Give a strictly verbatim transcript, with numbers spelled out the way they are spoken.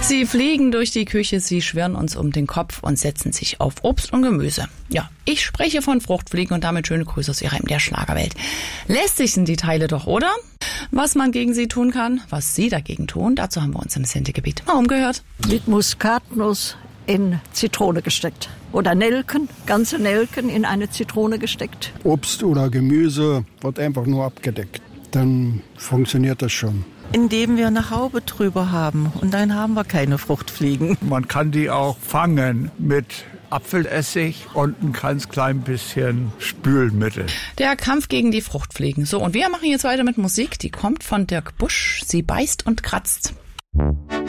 Sie fliegen durch die Küche, sie schwirren uns um den Kopf und setzen sich auf Obst und Gemüse. Ja, ich spreche von Fruchtfliegen und damit schöne Grüße aus Ihrer M D R-Schlagerwelt. Lästig sind die Teile doch, oder? Was man gegen sie tun kann, was Sie dagegen tun, dazu haben wir uns im Sendegebiet mal umgehört. Mit Muskatnuss in Zitrone gesteckt. Oder Nelken, ganze Nelken in eine Zitrone gesteckt. Obst oder Gemüse wird einfach nur abgedeckt. Dann funktioniert das schon. Indem wir eine Haube drüber haben und dann haben wir keine Fruchtfliegen. Man kann die auch fangen mit Apfelessig und ein ganz klein bisschen Spülmittel. Der Kampf gegen die Fruchtfliegen. So, und wir machen jetzt weiter mit Musik. Die kommt von Dirk Busch. Sie beißt und kratzt.